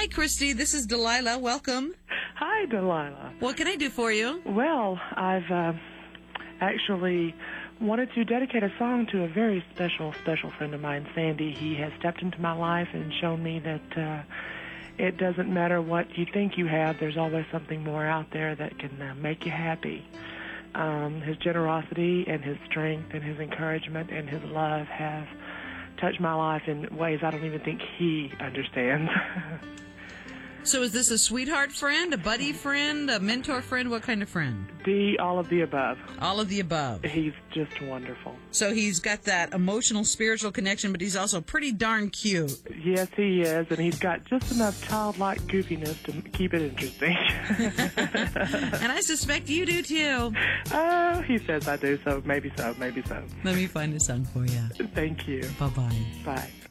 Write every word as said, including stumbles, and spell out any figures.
Hi, Christy. This is Delilah. Welcome. Hi, Delilah. What can I do for you? Well, I've uh, actually wanted to dedicate a song to a very special, special friend of mine, Sandy. He has stepped into my life and shown me that uh, it doesn't matter what you think you have. There's always something more out there that can uh, make you happy. Um, his generosity and his strength and his encouragement and his love have touched my life in ways I don't even think he understands. So is this a sweetheart friend, a buddy friend, a mentor friend? What kind of friend? The all of the above. All of the above. He's just wonderful. So he's got that emotional, spiritual connection, but he's also pretty darn cute. Yes, he is, and he's got just enough childlike goofiness to keep it interesting. And I suspect you do, too. Oh, he says I do, so maybe so, maybe so. Let me find a song for you. Thank you. Bye-bye. Bye.